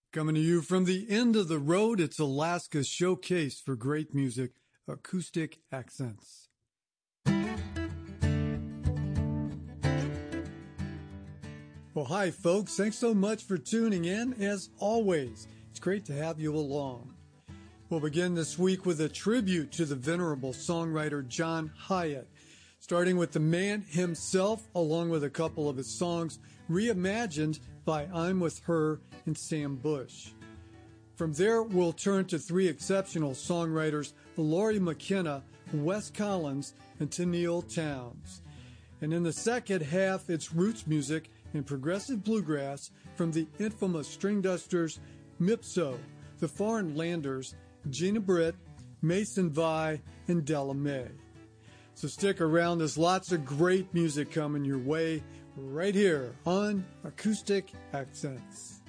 Coming to you from the end of the road, it's Alaska's showcase for great music, Acoustic Accents. Well, hi, folks. Thanks so much for tuning in. As always, it's great to have you along. We'll begin this week with a tribute to the venerable songwriter John Hiatt, starting with the man himself, along with a couple of his songs reimagined by I'm With Her and Sam Bush. From there, we'll turn to three exceptional songwriters, Laurie McKenna, Wes Collins, and Tenille Townes. And in the second half, it's roots music and progressive bluegrass from the infamous String Dusters, Mipso, the Foreign Landers, Gina Britt, Mason Vi, and Della Mae. So stick around. There's lots of great music coming your way right here on Acoustic Accents.